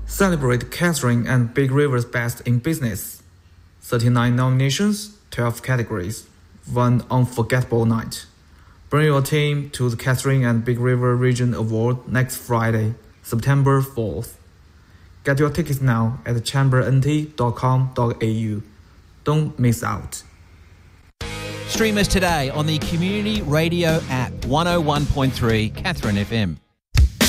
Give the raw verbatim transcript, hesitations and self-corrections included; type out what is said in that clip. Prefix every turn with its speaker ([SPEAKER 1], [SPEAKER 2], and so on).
[SPEAKER 1] Celebrate Catherine and Big River's best in business. thirty-nine nominations, twelve categories. One unforgettable night. Bring your team to the Catherine and Big River Region Award next Friday, September fourth. Get your tickets now at chamber n t dot com dot a u. Don't miss out.
[SPEAKER 2] Stream us today on the Community Radio app, one oh one point three Catherine F M.